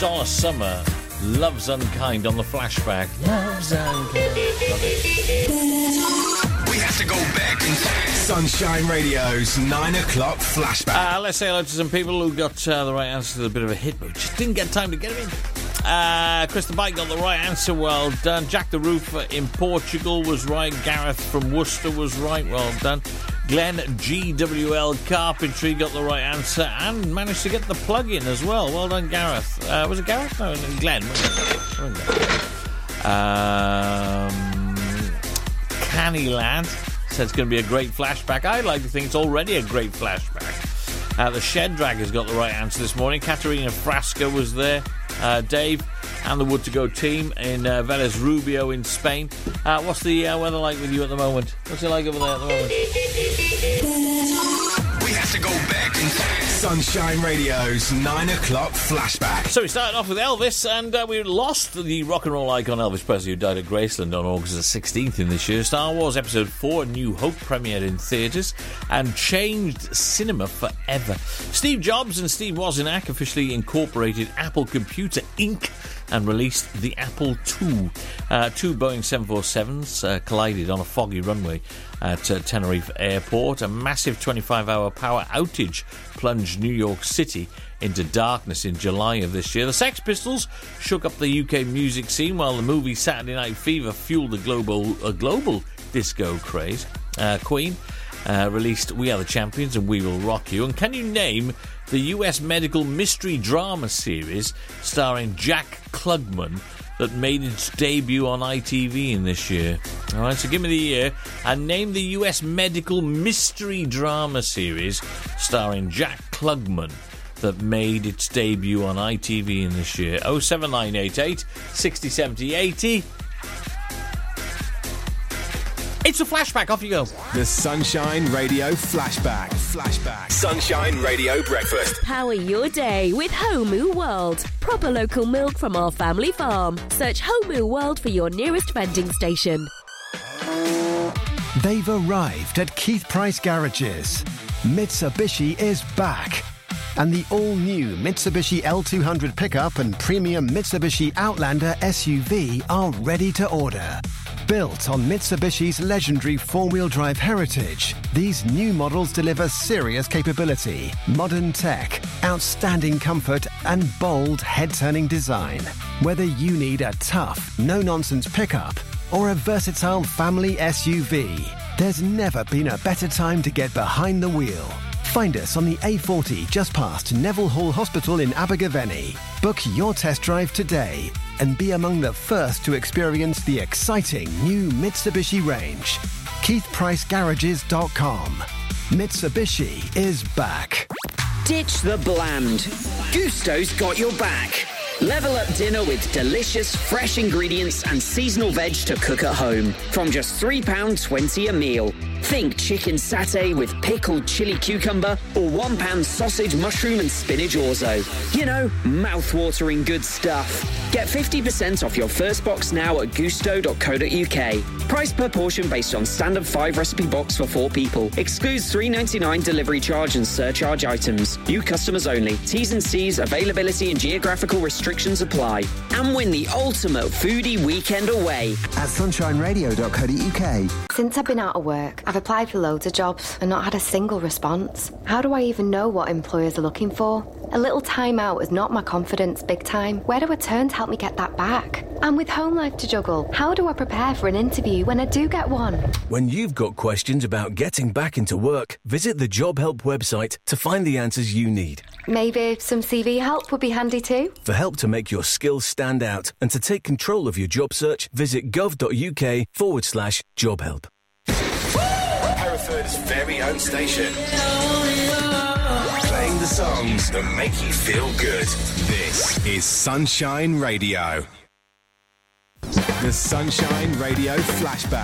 Donna Summer, Love's Unkind on the Flashback. Love's Unkind. We have to go back in time. Sunshine Radio's 9 o'clock flashback. Let's say hello to some people who got the right answer to a bit of a hit, but just didn't get time to get it in. Chris the Bike got the right answer, well done. Jack the Roofer in Portugal was right. Gareth from Worcester was right, well done. Glenn GWL Carpentry got the right answer and managed to get the plug in as well. Well done, Gareth. Was it Gareth? No, Glenn. Cannyland said it's going to be a great flashback. I'd like to think it's already a great flashback. The Shed Dragger's got the right answer this morning. Katerina Frasca was there. Dave and the Wood to Go team in Vélez Rubio in Spain. What's the weather like with you at the moment? What's it like over there at the moment? We have to go back in time. Sunshine Radio's 9 o'clock flashback. So we started off with Elvis, and we lost the rock and roll icon Elvis Presley, who died at Graceland on August the 16th in this year. Star Wars Episode 4, New Hope, premiered in theatres and changed cinema forever. Steve Jobs and Steve Wozniak officially incorporated Apple Computer Inc. and released the Apple II. Two Boeing 747s collided on a foggy runway at Tenerife Airport. A massive 25-hour power outage plunged New York City into darkness in July of this year. The Sex Pistols shook up the UK music scene, while the movie Saturday Night Fever fueled a global disco craze. Queen released We Are the Champions and We Will Rock You. And can you name the US medical mystery drama series starring Jack Klugman that made its debut on ITV in this year? All right, so give me the year and name the US medical mystery drama series starring Jack Klugman that made its debut on ITV in this year. 07988 60 70 80. It's a flashback. Off you go. The Sunshine Radio Flashback. Sunshine Radio Breakfast. Power your day with Homu World. Proper local milk from our family farm. Search Homu World for your nearest vending station. They've arrived at Keith Price Garages. Mitsubishi is back. And the all-new Mitsubishi L200 pickup and premium Mitsubishi Outlander SUV are ready to order. Built on Mitsubishi's legendary four-wheel drive heritage, these new models deliver serious capability, modern tech, outstanding comfort, and bold head-turning design. Whether you need a tough, no-nonsense pickup or a versatile family SUV, there's never been a better time to get behind the wheel. Find us on the A40 just past Neville Hall Hospital in Abergavenny. Book your test drive today and be among the first to experience the exciting new Mitsubishi range. KeithPriceGarages.com. Mitsubishi is back. Ditch the bland. Gusto's got your back. Level up dinner with delicious, fresh ingredients and seasonal veg to cook at home. From just £3.20 a meal. Think chicken satay with pickled chili cucumber or £1 sausage, mushroom and spinach orzo. You know, mouth-watering good stuff. Get 50% off your first box now at gusto.co.uk. Price per portion based on standard 5 recipe box for 4 people. Excludes $3.99 delivery charge and surcharge items. New customers only. T's and C's, availability and geographical restrictions apply. And win the ultimate foodie weekend away at sunshineradio.co.uk. Since I've been out of work, I've applied for loads of jobs and not had a single response. How do I even know what employers are looking for? A little time out has knocked my confidence big time. Where do I turn to help me get that back? And with home life to juggle, how do I prepare for an interview when I do get one? When you've got questions about getting back into work, visit the Job Help website to find the answers you need. Maybe some CV help would be handy too. For help to make your skills stand out and to take control of your job search, visit gov.uk/jobhelp. Hereford's very own station. Playing the songs that make you feel good. This is Sunshine Radio. The Sunshine Radio Flashback.